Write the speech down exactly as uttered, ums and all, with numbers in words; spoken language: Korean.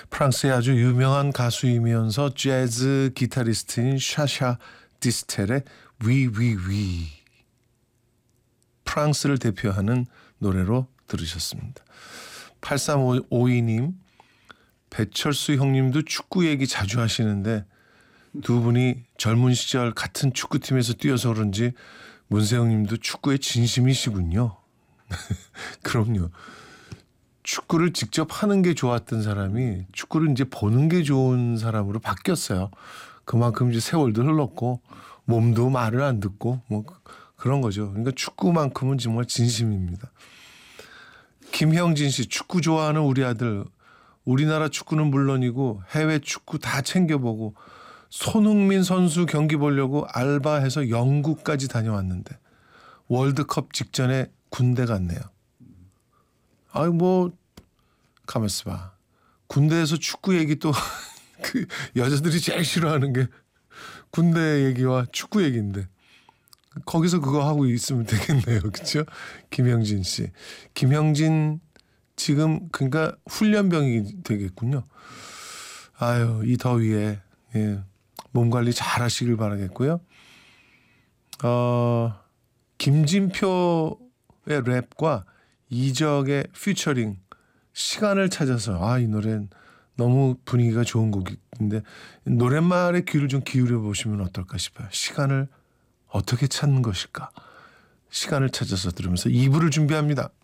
프랑스의 아주 유명한 가수이면서 재즈 기타리스트인 샤샤 디스텔의 위 위 위 프랑스를 대표하는 노래로 들으셨습니다. 팔삼오이 님 배철수 형님도 축구 얘기 자주 하시는데 두 분이 젊은 시절 같은 축구팀에서 뛰어서 그런지 문세영 님도 축구에 진심이시군요. 그럼요. 축구를 직접 하는 게 좋았던 사람이 축구를 이제 보는 게 좋은 사람으로 바뀌었어요. 그만큼 이제 세월도 흘렀고 몸도 말을 안 듣고 뭐 그런 거죠. 그러니까 축구만큼은 정말 진심입니다. 김형진 씨, 축구 좋아하는 우리 아들. 우리나라 축구는 물론이고 해외 축구 다 챙겨보고 손흥민 선수 경기 보려고 알바해서 영국까지 다녀왔는데 월드컵 직전에 군대 갔네요. 아이 뭐 가만 있어봐. 군대에서 축구 얘기 또 그 여자들이 제일 싫어하는 게 군대 얘기와 축구 얘기인데 거기서 그거 하고 있으면 되겠네요. 그렇죠? 김형진 씨. 김형진 지금 그러니까 훈련병이 되겠군요. 아유 이 더위에 예, 몸 관리 잘 하시길 바라겠고요. 어, 김진표의 랩과 이적의 피처링 시간을 찾아서 아, 이 노래는 너무 분위기가 좋은 곡인데 노랫말에 귀를 좀 기울여 보시면 어떨까 싶어요. 시간을 어떻게 찾는 것일까? 시간을 찾아서 들으면서 이 부를 준비합니다.